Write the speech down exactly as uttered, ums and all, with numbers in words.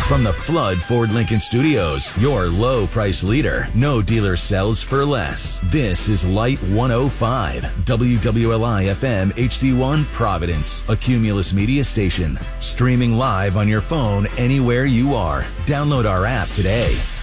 From the Flood Ford Lincoln Studios, your low price leader. No dealer sells for less. This is Light one oh five, W W L I F M H D one Providence, a Cumulus media station. Streaming live on your phone anywhere you are. Download our app today.